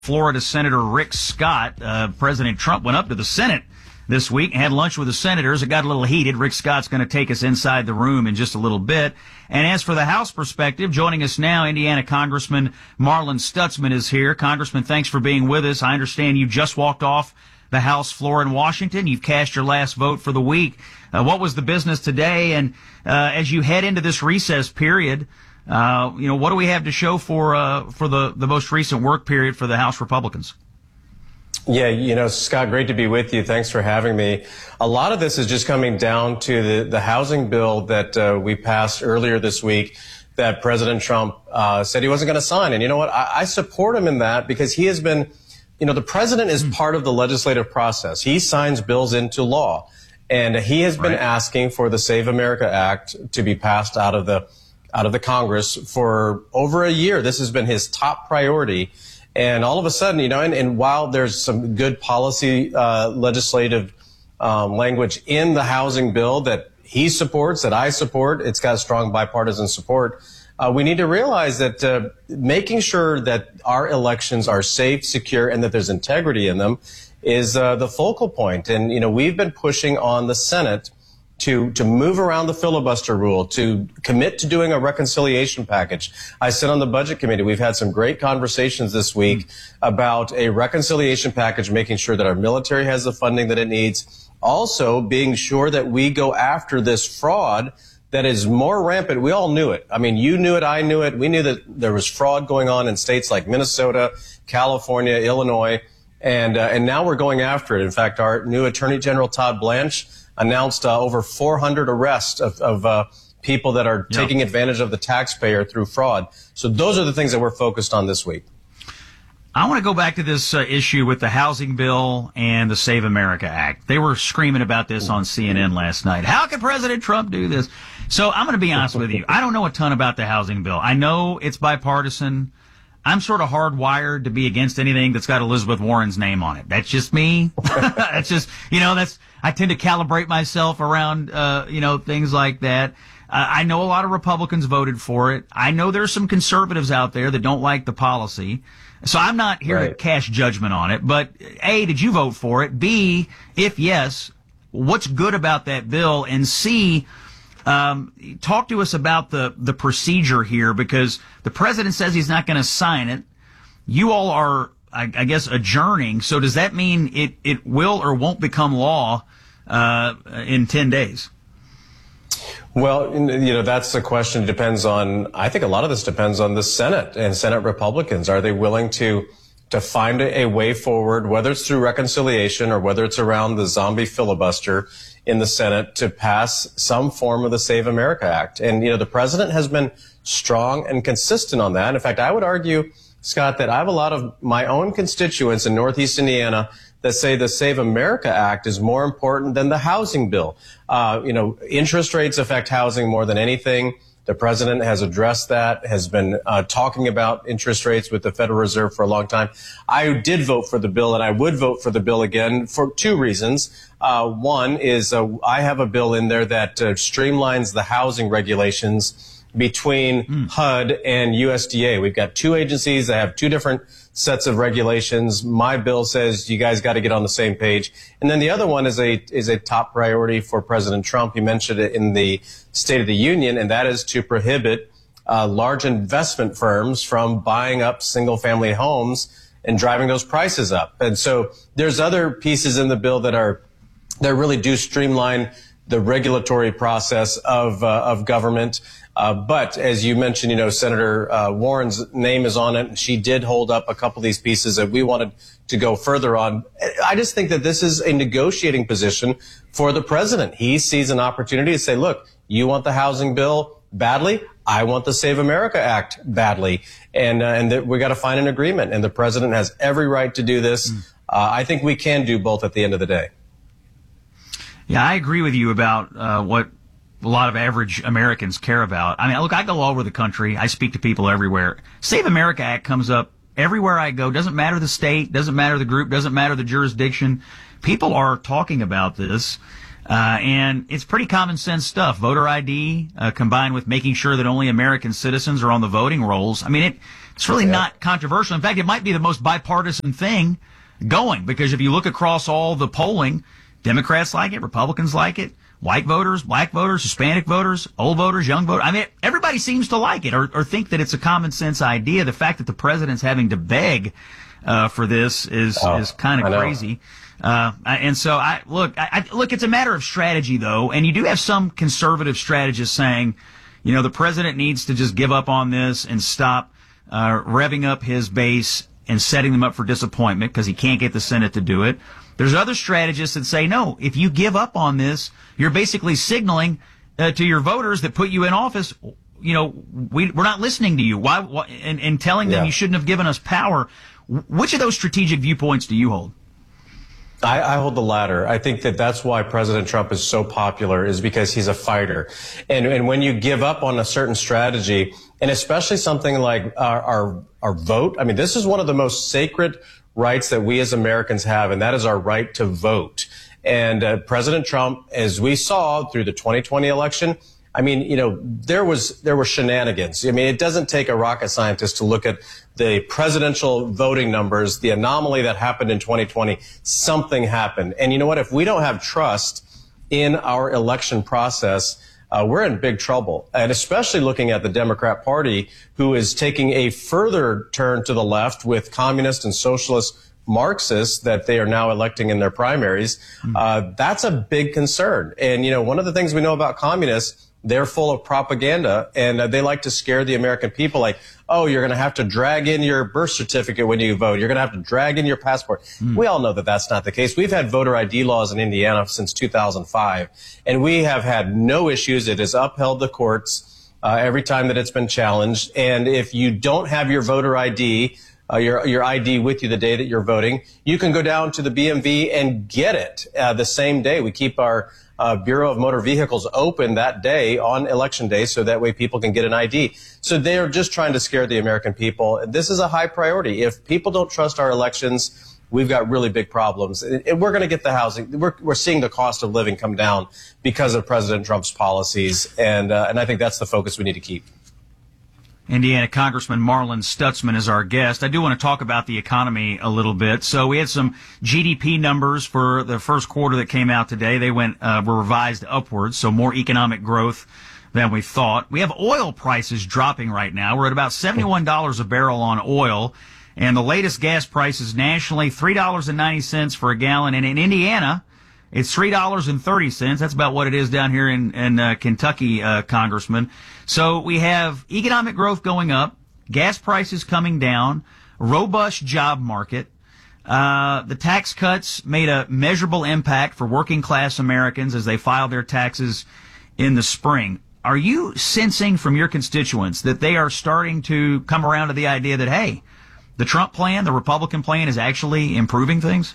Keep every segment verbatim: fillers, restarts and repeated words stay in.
Florida Senator Rick Scott. Uh, President Trump went up to the Senate this week and had lunch with the senators. It got a little heated. Rick Scott's going to take us inside the room in just a little bit. And as for the House perspective, joining us now, Indiana Congressman Marlin Stutzman is here. Congressman, thanks for being with us. I understand you just walked off the House floor in Washington. You've cast your last vote for the week. Uh, what was the business today? And uh, as you head into this recess period, uh, you know, what do we have to show for uh, for the, the most recent work period for the House Republicans? Yeah, you know, Scott, great to be with you. Thanks for having me. A lot of this is just coming down to the, the housing bill that uh, we passed earlier this week that President Trump uh, said he wasn't going to sign. And you know what? I, I support him in that because he has been, you know, the president is part of the legislative process. He signs bills into law. And he has been right. asking for the Save America Act to be passed out of the out of the Congress for over a year. This has been his top priority. And all of a sudden, you know, and, and while there's some good policy uh, legislative um, language in the housing bill that he supports, that I support, it's got strong bipartisan support. Uh, we need to realize that uh, making sure that our elections are safe, secure, and that there's integrity in them is uh, the focal point. And, you know, we've been pushing on the Senate to to move around the filibuster rule, to commit to doing a reconciliation package. I sit on the Budget Committee. We've had some great conversations this week about a reconciliation package, making sure that our military has the funding that it needs. Also, being sure that we go after this fraud that is more rampant. We all knew it. I mean, you knew it, I knew it. We knew that there was fraud going on in states like Minnesota, California, Illinois, and uh, and now we're going after it. In fact, our new Attorney General, Todd Blanche, announced uh, over four hundred arrests of, of uh, people that are yeah. taking advantage of the taxpayer through fraud. So those are the things that we're focused on this week. I want to go back to this uh, issue with the housing bill and the Save America Act. They were screaming about this on C N N last night. How can President Trump do this? So I'm going to be honest with you. I don't know a ton about the housing bill. I know it's bipartisan. I'm sort of hardwired to be against anything that's got Elizabeth Warren's name on it. That's just me. That's just, you know, that's, I tend to calibrate myself around, uh, you know, things like that. Uh, I know a lot of Republicans voted for it. I know there's some conservatives out there that don't like the policy. So I'm not here right. to cast judgment on it. But A, did you vote for it? B, if yes, what's good about that bill? And C, Um, talk to us about the, the procedure here, because the president says he's not going to sign it. You all are, I, I guess, adjourning. So does that mean it, it will or won't become law uh, in ten days? Well, you know, that's the question. It depends on, I think a lot of this depends on the Senate and Senate Republicans. Are they willing to to find a, a way forward, whether it's through reconciliation or whether it's around the zombie filibuster in the Senate, to pass some form of the Save America Act? And, you know, the president has been strong and consistent on that. In fact, I would argue, Scott, that I have a lot of my own constituents in Northeast Indiana that say the Save America Act is more important than the housing bill. Uh, you know, interest rates affect housing more than anything. The president has addressed that, has been uh, talking about interest rates with the Federal Reserve for a long time. I did vote for the bill, and I would vote for the bill again for two reasons. Uh, one is uh, I have a bill in there that uh, streamlines the housing regulations between mm. H U D and U S D A. We've got two agencies that have two different sets of regulations. My bill says you guys got to get on the same page. And then the other one is a is a top priority for President Trump. He mentioned it in the State of the Union, and that is to prohibit uh, large investment firms from buying up single-family homes and driving those prices up. And so there's other pieces in the bill that are that really do streamline the regulatory process of uh, of government. Uh, but as you mentioned, you know, Senator uh, Warren's name is on it. She did hold up a couple of these pieces that we wanted to go further on. I just think that this is a negotiating position for the president. He sees an opportunity to say, look, you want the housing bill badly. I want the Save America Act badly. And, uh, and that we got to find an agreement. And the president has every right to do this. Mm. Uh, I think we can do both at the end of the day. Yeah, I agree with you about uh, what a lot of average Americans care about. I mean, look, I go all over the country. I speak to people everywhere. Save America Act comes up everywhere I go. Doesn't matter the state, doesn't matter the group, doesn't matter the jurisdiction. People are talking about this. Uh, and it's pretty common sense stuff. Voter I D, uh, combined with making sure that only American citizens are on the voting rolls. I mean, it, it's really Yeah. not controversial. In fact, it might be the most bipartisan thing going, because if you look across all the polling, Democrats like it, Republicans like it, white voters, black voters, Hispanic voters, old voters, young voters. I mean, everybody seems to like it or, or think that it's a common sense idea. The fact that the president's having to beg uh, for this is Oh, is kind I of know. crazy. Uh, and so I look, I, I look, it's a matter of strategy though. And you do have some conservative strategists saying, you know, the president needs to just give up on this and stop uh, revving up his base and setting them up for disappointment because he can't get the Senate to do it. There's other strategists that say, no, if you give up on this, you're basically signaling uh, to your voters that put you in office, you know, we, we're not listening to you. Why, why and, and telling them Yeah. you shouldn't have given us power. Which of those strategic viewpoints do you hold? I, I hold the latter. I think that that's why President Trump is so popular, is because he's a fighter. And, and when you give up on a certain strategy, and especially something like our, our, our vote, I mean, this is one of the most sacred rights that we as Americans have, and that is our right to vote. And uh, President Trump, as we saw through the twenty twenty election, I mean, you know, there was there were shenanigans. I mean, it doesn't take a rocket scientist to look at the presidential voting numbers, the anomaly that happened in twenty twenty. Something happened. And you know what? If we don't have trust in our election process, uh, we're in big trouble. And especially looking at the Democrat Party, who is taking a further turn to the left with communist and socialist Marxists that they are now electing in their primaries. Uh, that's a big concern. And, you know, one of the things we know about communists, they're full of propaganda, and uh, they like to scare the American people like, oh, you're going to have to drag in your birth certificate when you vote. You're going to have to drag in your passport. Mm. We all know that that's not the case. We've had voter I D laws in Indiana since two thousand five, and we have had no issues. It has upheld the courts uh, every time that it's been challenged. And if you don't have your voter I D, uh, your your I D with you the day that you're voting, you can go down to the B M V and get it uh, the same day. We keep our Uh, Bureau of Motor Vehicles open that day on election day so that way people can get an I D. So they are just trying to scare the American people. This is a high priority. If people don't trust our elections, we've got really big problems. And we're going to get the housing. We're, we're seeing the cost of living come down because of President Trump's policies. And, uh, and I think that's the focus we need to keep. Indiana Congressman Marlin Stutzman is our guest. I do want to talk about the economy a little bit. So we had some G D P numbers for the first quarter that came out today. They went uh, were revised upwards, so more economic growth than we thought. We have oil prices dropping right now. We're at about seventy-one dollars a barrel on oil, and the latest gas prices nationally, three dollars and ninety cents for a gallon. And in Indiana, it's three dollars and thirty cents. That's about what it is down here in, in uh, Kentucky, uh, Congressman. So we have economic growth going up, gas prices coming down, robust job market. Uh, the tax cuts made a measurable impact for working class Americans as they filed their taxes in the spring. Are you sensing from your constituents that they are starting to come around to the idea that, hey, the Trump plan, the Republican plan is actually improving things?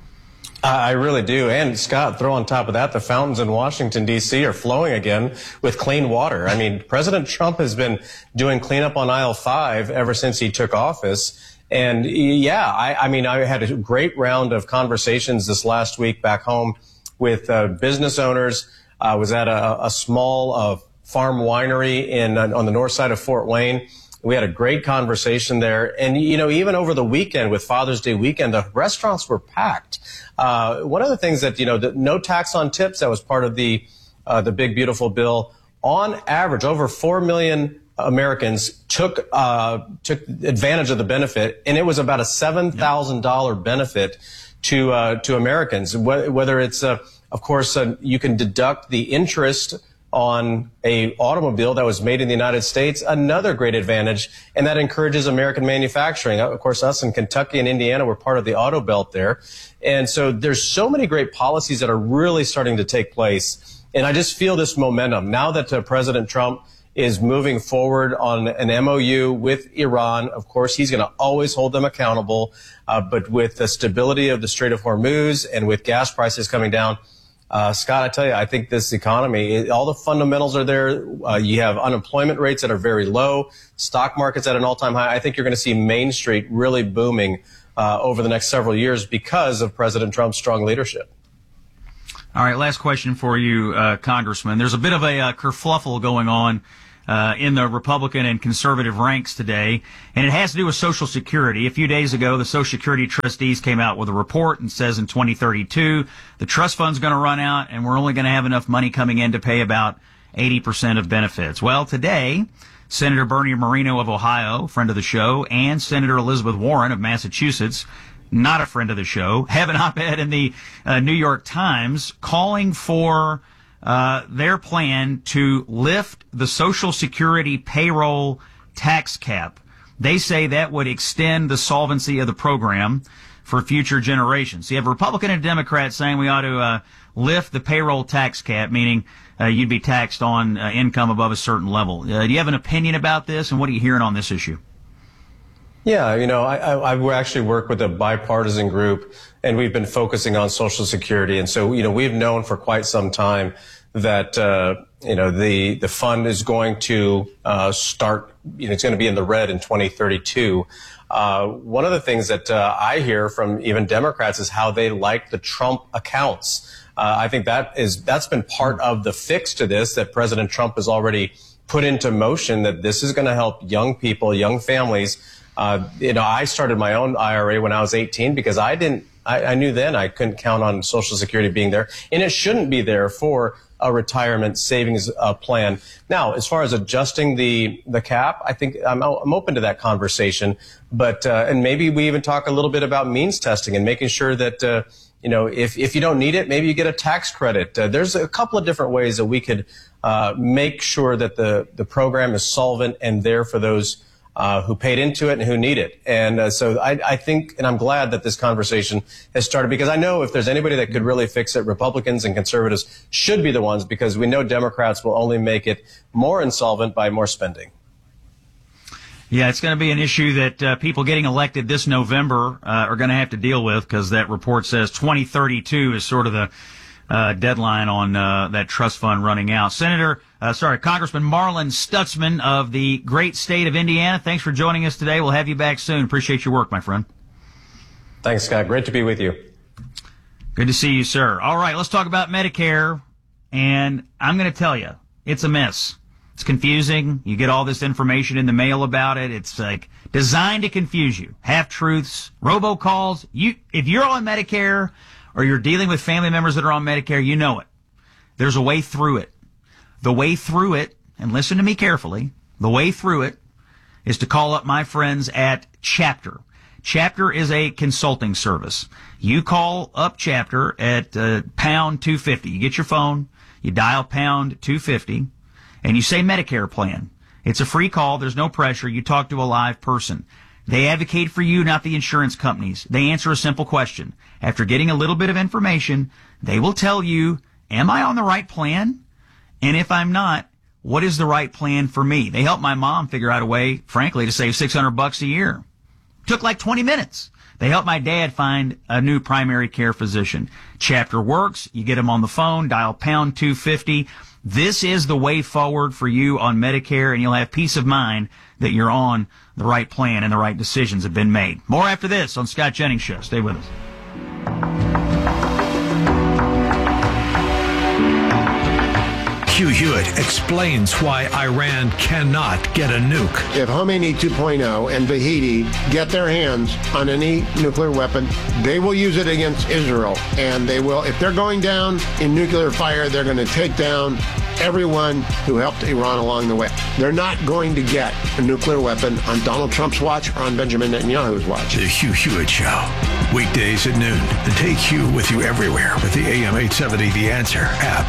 I really do. And Scott, throw on top of that, the fountains in Washington, D C are flowing again with clean water. I mean, President Trump has been doing cleanup on aisle five ever since he took office. And yeah, I, I mean, I had a great round of conversations this last week back home with uh, business owners. I was at a, a small uh, farm winery in uh, on the north side of Fort Wayne. We had a great conversation there. And, you know, even over the weekend with Father's Day weekend, the restaurants were packed. Uh, one of the things that, you know, the no tax on tips, that was part of the, uh, the big, beautiful bill. On average, over four million Americans took, uh, took advantage of the benefit. And it was about a seven thousand dollars benefit to, uh, to Americans. Whether it's, uh, of course, uh, you can deduct the interest on a automobile that was made in the United States, another great advantage, and that encourages American manufacturing. Of course, us in Kentucky and Indiana, we're part of the auto belt there. And so there's so many great policies that are really starting to take place. And I just feel this momentum. Now that uh, President Trump is moving forward on an M O U with Iran, of course, he's going to always hold them accountable. Uh, but with the stability of the Strait of Hormuz and with gas prices coming down, Uh, Scott, I tell you, I think this economy, it, all the fundamentals are there. Uh, you have unemployment rates that are very low, stock markets at an all-time high. I think you're going to see Main Street really booming uh, over the next several years because of President Trump's strong leadership. All right, last question for you, uh, Congressman. There's a bit of a uh, kerfluffle going on uh, in the Republican and conservative ranks today, and it has to do with Social Security. A few days ago, the Social Security trustees came out with a report and says in twenty thirty-two, the trust fund's going to run out, and we're only going to have enough money coming in to pay about eighty percent of benefits. Well, today, Senator Bernie Moreno of Ohio, friend of the show, and Senator Elizabeth Warren of Massachusetts, not a friend of the show, have an op-ed in the uh, New York Times calling for uh, their plan to lift the Social Security payroll tax cap. They say that would extend the solvency of the program for future generations. So you have a Republican and Democrat saying we ought to uh, lift the payroll tax cap, meaning uh, you'd be taxed on uh, income above a certain level. Uh, do you have an opinion about this, and what are you hearing on this issue? Yeah, you know, I, I, I actually work with a bipartisan group, and we've been focusing on Social Security. And so, you know, we've known for quite some time that, uh, you know, the, the fund is going to uh, start, you know, it's going to be in the red in twenty thirty-two. Uh, one of the things that uh, I hear from even Democrats is how they like the Trump accounts. Uh, I think that is, that's been part of the fix to this, that President Trump has already put into motion, that this is going to help young people, young families. Uh, you know, I started my own I R A when I was eighteen because I didn't, I, I knew then I couldn't count on Social Security being there, and it shouldn't be there for a retirement savings uh, plan. Now, as far as adjusting the the cap, I think I'm, I'm open to that conversation, but uh, and maybe we even talk a little bit about means testing and making sure that uh, you know, if if you don't need it, maybe you get a tax credit. Uh, there's a couple of different ways that we could uh, make sure that the the program is solvent and there for those Uh, who paid into it and who need it. And uh, so I, I think, and I'm glad that this conversation has started, because I know if there's anybody that could really fix it, Republicans and conservatives should be the ones, because we know Democrats will only make it more insolvent by more spending. Yeah, it's going to be an issue that uh, people getting elected this November uh, are going to have to deal with, because that report says twenty thirty-two is sort of the uh, deadline on uh, that trust fund running out. Senator Uh, sorry, Congressman Marlin Stutzman of the great state of Indiana, thanks for joining us today. We'll have you back soon. Appreciate your work, my friend. Thanks, Scott. Great to be with you. Good to see you, sir. All right, let's talk about Medicare. And I'm going to tell you, it's a mess. It's confusing. You get all this information in the mail about it. It's like designed to confuse you. Half-truths, robocalls. You, if you're on Medicare or you're dealing with family members that are on Medicare, you know it. There's a way through it. The way through it, and listen to me carefully, the way through it is to call up my friends at Chapter. Chapter is a consulting service. You call up Chapter at uh, pound two fifty. You get your phone, you dial pound two fifty, and you say Medicare plan. It's a free call. There's no pressure. You talk to a live person. They advocate for you, not the insurance companies. They answer a simple question. After getting a little bit of information, they will tell you, am I on the right plan? And if I'm not, what is the right plan for me? They helped my mom figure out a way, frankly, to save six hundred bucks a year. Took like twenty minutes. They helped my dad find a new primary care physician. Chapter works. You get them on the phone, dial pound two fifty. This is the way forward for you on Medicare, and you'll have peace of mind that you're on the right plan and the right decisions have been made. More after this on Scott Jennings Show. Stay with us. Hugh Hewitt explains why Iran cannot get a nuke. If Khomeini two point oh and Vahidi get their hands on any nuclear weapon, they will use it against Israel. And they will, if they're going down in nuclear fire, they're going to take down everyone who helped Iran along the way. They're not going to get a nuclear weapon on Donald Trump's watch or on Benjamin Netanyahu's watch. The Hugh Hewitt Show. Weekdays at noon. And take Hugh with you everywhere with the A M eight seventy The Answer app.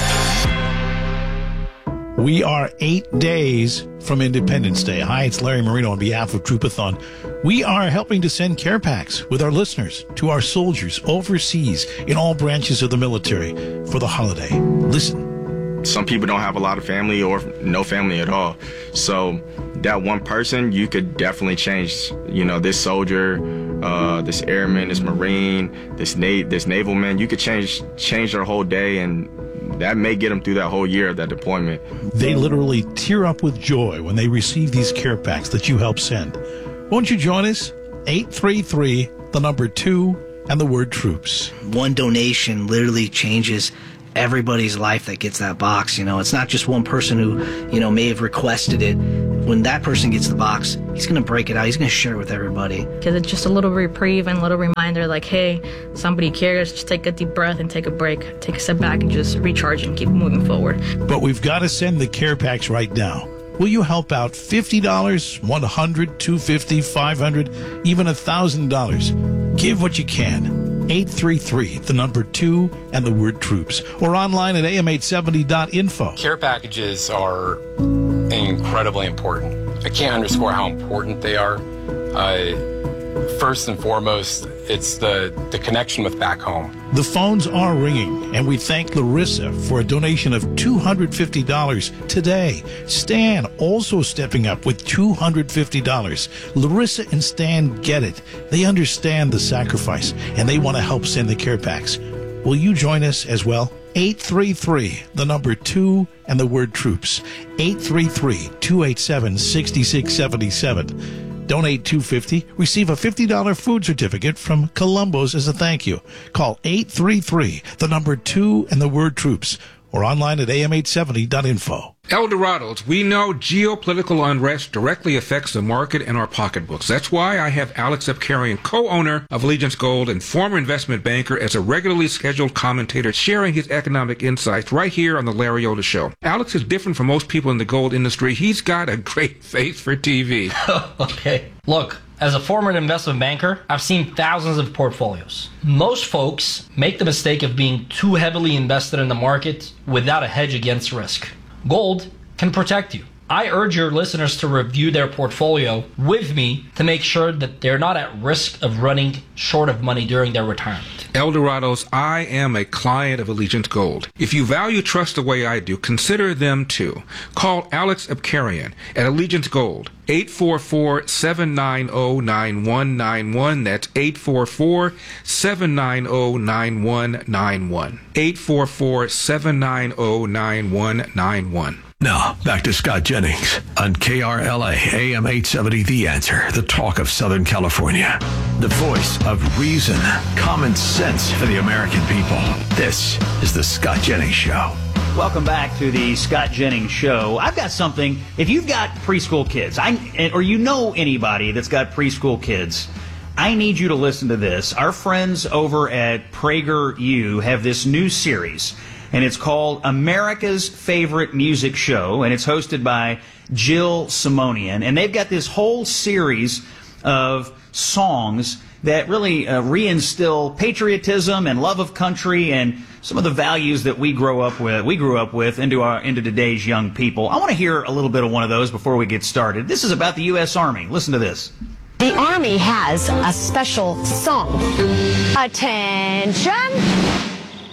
We are eight days from Independence Day. Hi, it's Larry Marino on behalf of Troopathon. We are helping to send care packs with our listeners to our soldiers overseas in all branches of the military for the holiday. Listen. Some people don't have a lot of family or no family at all. So that one person, you could definitely change, you know, this soldier, uh, this airman, this Marine, this na- this naval man. You could change change their whole day, and that may get them through that whole year of that deployment. They literally tear up with joy when they receive these care packs that you help send. Won't you join us? eight three three, the number two, and the word troops. One donation literally changes everybody's life that gets that box. You know, it's not just one person who, you know, may have requested it. When that person gets the box, he's going to break it out. He's going to share it with everybody. Because it's just a little reprieve and a little reminder like, hey, somebody cares. Just take a deep breath and take a break. Take a step back and just recharge and keep moving forward. But we've got to send the care packs right now. Will you help out fifty dollars, one hundred dollars, two hundred fifty dollars, five hundred dollars, even one thousand dollars? Give what you can. eight three three, the number two, and the word troops. Or online at A M eight seventy dot info. Care packages are incredibly important. I can't underscore how important they are. Uh, first and foremost, it's the, the connection with back home. The phones are ringing, and we thank Larissa for a donation of two hundred fifty dollars today. Stan also stepping up with two hundred fifty dollars. Larissa and Stan get it. They understand the sacrifice, and they want to help send the care packs. Will you join us as well? eight three three, the number two, and the word troops. eight three three, two eight seven, six six seven seven. Donate two hundred fifty dollars. Receive a fifty dollars food certificate from Columbo's as a thank you. Call eight three three, the number two, and the word troops. Or online at A M eight seventy dot info. Eldorados, we know geopolitical unrest directly affects the market and our pocketbooks. That's why I have Alex Epkarian, co-owner of Allegiance Gold and former investment banker, as a regularly scheduled commentator sharing his economic insights right here on the Larry Oda Show. Alex is different from most people in the gold industry. He's got a great face for T V. Okay. Look, as a former investment banker, I've seen thousands of portfolios. Most folks make the mistake of being too heavily invested in the market without a hedge against risk. Gold can protect you. I urge your listeners to review their portfolio with me to make sure that they're not at risk of running short of money during their retirement. Eldorados, I am a client of Allegiance Gold. If you value trust the way I do, consider them too. Call Alex Epkarian at Allegiance Gold, eight four four, seven nine zero, nine one nine one. That's eight four four, seven nine zero, nine one nine one. eight four four, seven nine zero, nine one nine one. Now, back to Scott Jennings on K R L A, A M eight seventy, The Answer, the talk of Southern California. The voice of reason, common sense for the American people. This is the Scott Jennings Show. Welcome back to the Scott Jennings Show. I've got something. If you've got preschool kids, I or you know anybody that's got preschool kids, I need you to listen to this. Our friends over at PragerU have this new series, and it's called America's Favorite Music Show, and it's hosted by Jill Simonian. And they've got this whole series of songs that really uh, reinstill patriotism and love of country and some of the values that we grow up with, we grew up with into our into today's young people. I want to hear a little bit of one of those before we get started. This is about the U S Army. Listen to this. The Army has a special song. Attention!